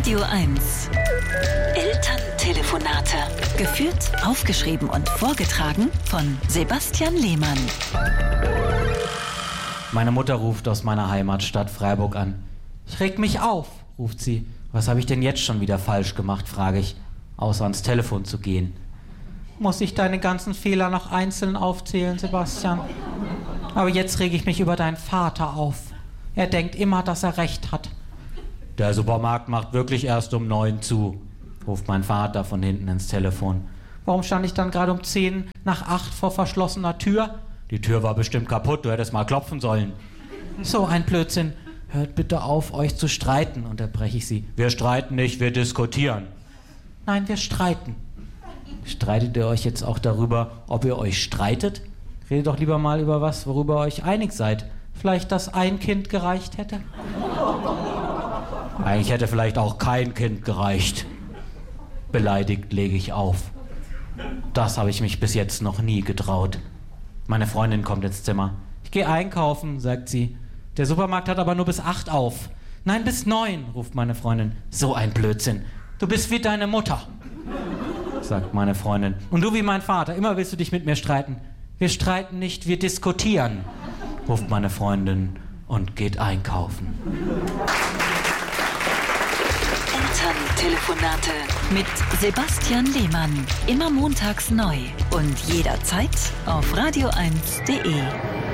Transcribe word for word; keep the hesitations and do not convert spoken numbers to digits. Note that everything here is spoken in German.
Radio eins. Elterntelefonate. Geführt, aufgeschrieben und vorgetragen von Sebastian Lehmann. Meine Mutter ruft aus meiner Heimatstadt Freiburg an. Ich reg mich auf, ruft sie. Was habe ich denn jetzt schon wieder falsch gemacht, frage ich, außer ans Telefon zu gehen. Muss ich deine ganzen Fehler noch einzeln aufzählen, Sebastian? Aber jetzt rege ich mich über deinen Vater auf. Er denkt immer, dass er recht hat. Der Supermarkt macht wirklich erst um neun zu, ruft mein Vater von hinten ins Telefon. Warum stand ich dann gerade um zehn nach acht vor verschlossener Tür? Die Tür war bestimmt kaputt, du hättest mal klopfen sollen. So ein Blödsinn. Hört bitte auf, euch zu streiten, unterbreche ich sie. Wir streiten nicht, wir diskutieren. Nein, wir streiten. Streitet ihr euch jetzt auch darüber, ob ihr euch streitet? Redet doch lieber mal über was, worüber ihr euch einig seid. Vielleicht, dass ein Kind gereicht hätte? Eigentlich hätte vielleicht auch kein Kind gereicht. Beleidigt lege ich auf. Das habe ich mich bis jetzt noch nie getraut. Meine Freundin kommt ins Zimmer. Ich gehe einkaufen, sagt sie. Der Supermarkt hat aber nur bis acht auf. Nein, bis neun, ruft meine Freundin. So ein Blödsinn. Du bist wie deine Mutter, sagt meine Freundin. Und du wie mein Vater. Immer willst du dich mit mir streiten. Wir streiten nicht, wir diskutieren, ruft meine Freundin und geht einkaufen. Elterntelefonate mit Sebastian Lehmann. Immer montags neu und jederzeit auf radio eins punkt de.